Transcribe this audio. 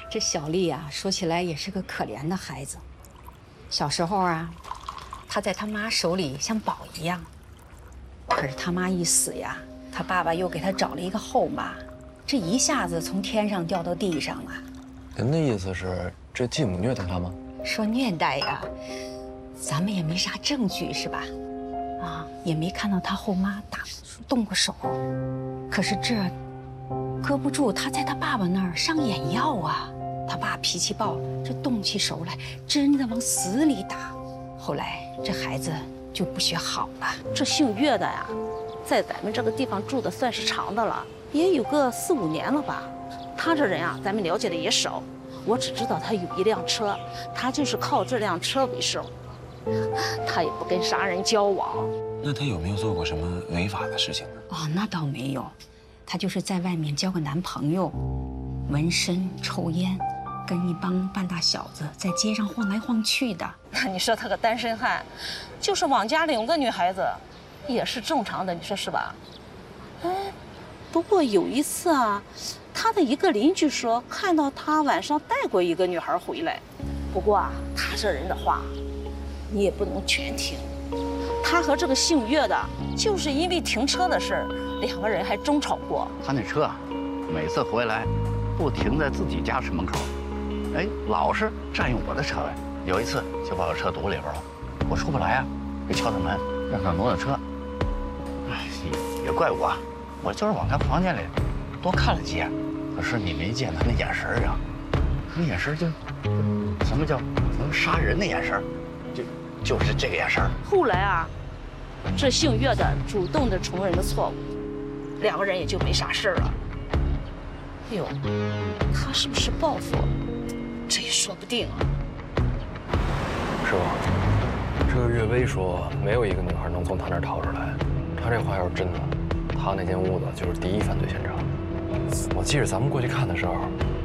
这小丽啊，说起来也是个可怜的孩子。小时候啊，她在她妈手里像宝一样。可是她妈一死呀，她爸爸又给她找了一个后妈，这一下子从天上掉到地上了。 您的意思是这继母虐待她吗？ 说虐待呀，咱们也没啥证据是吧？啊，也没看到她后妈动过手。可是这搁不住，她在她爸爸那儿上眼药啊。他爸脾气暴，这动起手来真的往死里打。后来这孩子就不学好了。 这姓岳的呀，在咱们这个地方住的算是长的了，也有个4、5年了吧。他这人啊，咱们了解的也少，我只知道他有一辆车，他就是靠这辆车为生。他也不跟啥人交往。 那他有没有做过什么违法的事情呢？ 哦，那倒没有，他就是在外面交个男朋友，纹身、抽烟。跟一帮半大小子在街上晃来晃去的。 你说他个单身汉，就是往家领个女孩子，也是正常的，你说是吧？哎，不过有一次啊，他的一个邻居说看到他晚上带过一个女孩回来。不过啊，他这人的话，你也不能全听。他和这个姓岳的，就是因为停车的事儿，2个人还争吵过。 他那车啊，每次回来不停在自己家门口。哎，老是占用我的车位，有一次就把我车堵里边了，我出不来啊，就敲他门，让他挪挪车。哎，也怪我就是往他房间里多看了几眼，可是你没见他那眼神啊，那眼神就什么叫能杀人的眼神，就是这个眼神。 后来啊，这姓岳的主动的承认了错误，2个人也就没啥事儿了。哟，他是不是报复？这也说不定啊。 师傅，这个岳威说没有一个女孩能从他那儿逃出来，他这话要是真的，他那间屋子就是第1犯罪现场。我记着咱们过去看的时候，